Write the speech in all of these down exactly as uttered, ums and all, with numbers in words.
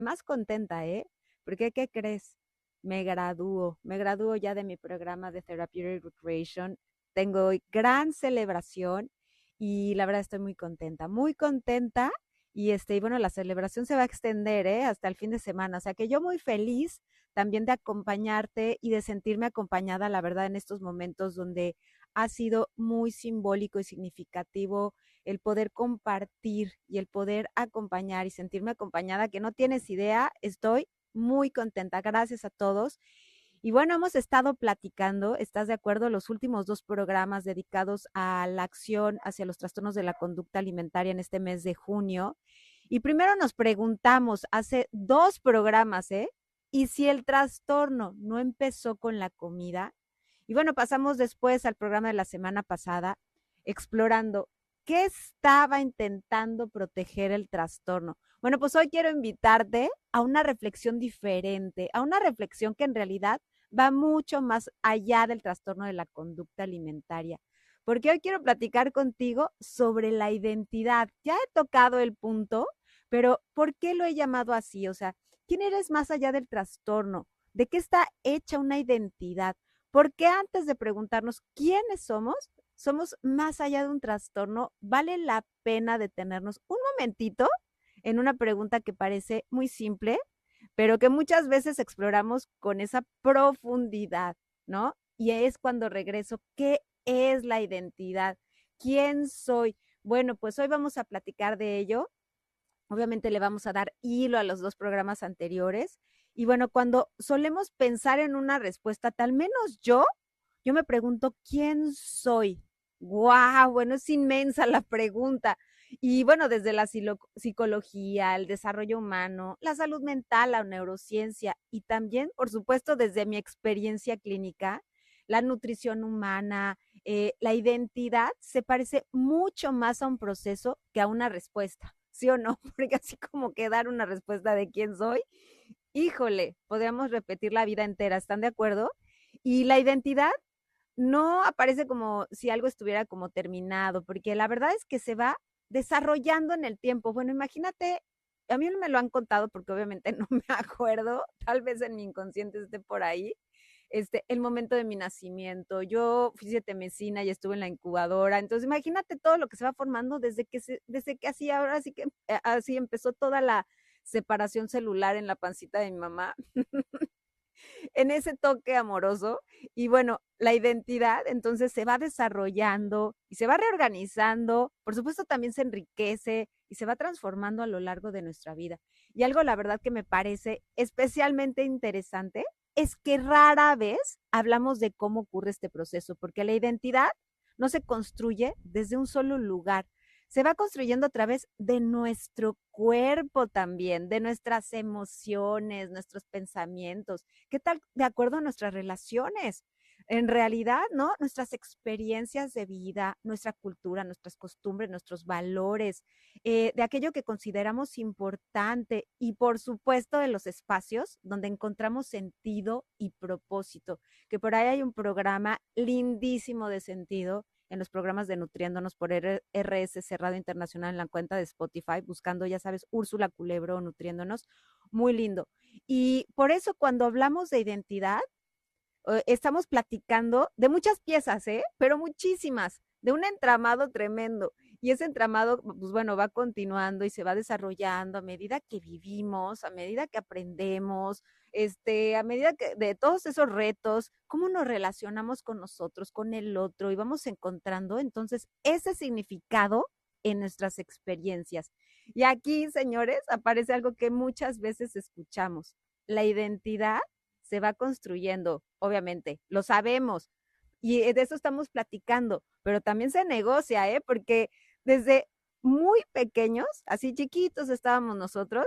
más contenta, ¿eh? Porque, ¿qué crees? Me gradúo, me gradúo ya de mi programa de Therapeutic Recreation. Tengo gran celebración y la verdad estoy muy contenta, muy contenta. Y este, y bueno, la celebración se va a extender, ¿eh? Hasta el fin de semana. O sea que yo muy feliz también de acompañarte y de sentirme acompañada, la verdad, en estos momentos donde ha sido muy simbólico y significativo el poder compartir y el poder acompañar y sentirme acompañada, que no tienes idea, estoy muy contenta. Gracias a todos. Y bueno, hemos estado platicando, ¿estás de acuerdo? Los últimos dos programas dedicados a la acción hacia los trastornos de la conducta alimentaria en este mes de junio. Y primero nos preguntamos, hace dos programas, ¿eh? ¿Y si el trastorno no empezó con la comida? Y bueno, pasamos después al programa de la semana pasada, explorando qué estaba intentando proteger el trastorno. Bueno, pues hoy quiero invitarte a una reflexión diferente, a una reflexión que en realidad va mucho más allá del trastorno de la conducta alimentaria. Porque hoy quiero platicar contigo sobre la identidad. Ya he tocado el punto, pero ¿por qué lo he llamado así? O sea, ¿quién eres más allá del trastorno? ¿De qué está hecha una identidad? Porque antes de preguntarnos quiénes somos, somos más allá de un trastorno, vale la pena detenernos un momentito en una pregunta que parece muy simple, pero que muchas veces exploramos con esa profundidad, ¿no? Y es cuando regreso, ¿qué es la identidad? ¿Quién soy? Bueno, pues hoy vamos a platicar de ello. Obviamente le vamos a dar hilo a los dos programas anteriores. Y bueno, cuando solemos pensar en una respuesta, tal menos yo, yo me pregunto, ¿quién soy? ¡Guau! Bueno, es inmensa la pregunta. Y bueno, desde la psicología, el desarrollo humano, la salud mental, la neurociencia y también, por supuesto, desde mi experiencia clínica, la nutrición humana, eh, la identidad se parece mucho más a un proceso que a una respuesta, ¿sí o no? Porque así como que dar una respuesta de quién soy, híjole, podríamos repetir la vida entera, ¿están de acuerdo? Y la identidad no aparece como si algo estuviera como terminado, porque la verdad es que se va desarrollando en el tiempo. Bueno, imagínate, a mí no me lo han contado porque obviamente no me acuerdo, tal vez en mi inconsciente esté por ahí, este, el momento de mi nacimiento. Yo fui sietemesina y estuve en la incubadora, entonces imagínate todo lo que se va formando desde que, se, desde que así, ahora sí que eh, así empezó toda la separación celular en la pancita de mi mamá. En ese toque amoroso. Y bueno, la identidad entonces se va desarrollando y se va reorganizando. Por supuesto, también se enriquece y se va transformando a lo largo de nuestra vida. Y algo, la verdad, que me parece especialmente interesante es que rara vez hablamos de cómo ocurre este proceso, porque la identidad no se construye desde un solo lugar, se va construyendo a través de nuestro cuerpo también, de nuestras emociones, nuestros pensamientos. ¿Qué tal de acuerdo a nuestras relaciones? En realidad, ¿no? Nuestras experiencias de vida, nuestra cultura, nuestras costumbres, nuestros valores, eh, de aquello que consideramos importante y por supuesto de los espacios donde encontramos sentido y propósito, que por ahí hay un programa lindísimo de sentido en los programas de Nutriéndonos por R S C Radio Internacional en la cuenta de Spotify, buscando, ya sabes, Úrsula Culebro, Nutriéndonos, muy lindo. Y por eso cuando hablamos de identidad, eh, estamos platicando de muchas piezas, ¿eh? Pero muchísimas, de un entramado tremendo. Y ese entramado, pues bueno, va continuando y se va desarrollando a medida que vivimos, a medida que aprendemos, este, a medida que de todos esos retos, cómo nos relacionamos con nosotros, con el otro, y vamos encontrando entonces ese significado en nuestras experiencias. Y aquí, señores, aparece algo que muchas veces escuchamos. La identidad se va construyendo, obviamente, lo sabemos, y de eso estamos platicando, pero también se negocia, ¿eh? Porque desde muy pequeños, así chiquitos estábamos nosotros,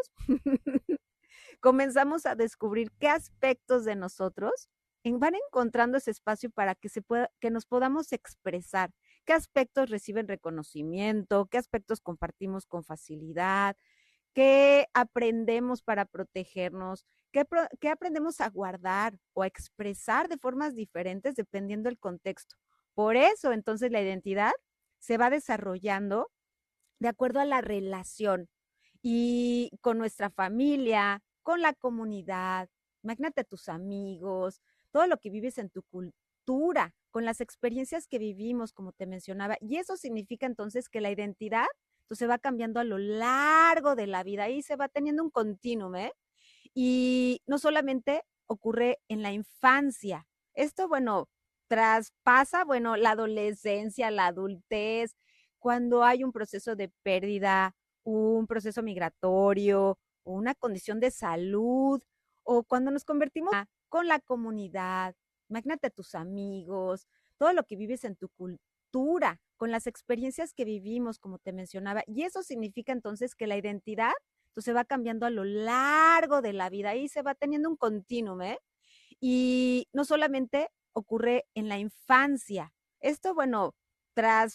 comenzamos a descubrir qué aspectos de nosotros van encontrando ese espacio para que, se pueda, que nos podamos expresar, qué aspectos reciben reconocimiento, qué aspectos compartimos con facilidad, qué aprendemos para protegernos, qué, qué aprendemos a guardar o a expresar de formas diferentes dependiendo del contexto. Por eso, entonces, la identidad se va desarrollando de acuerdo a la relación. y con nuestra familia, con la comunidad, imagínate tus amigos, todo lo que vives en tu cultura, con las experiencias que vivimos, como te mencionaba. Y eso significa entonces que la identidad entonces va cambiando a lo largo de la vida y se va teniendo un continuum, ¿eh? Y no solamente ocurre en la infancia. Esto, bueno, traspasa, bueno, la adolescencia, la adultez, cuando hay un proceso de pérdida, un proceso migratorio, o una condición de salud, o cuando nos convertimos con la comunidad, imagínate tus amigos, todo lo que vives en tu cultura, con las experiencias que vivimos, como te mencionaba, y eso significa entonces que la identidad entonces va cambiando a lo largo de la vida y se va teniendo un continuum, ¿eh? Y no solamente ocurre en la infancia. Esto, bueno, tras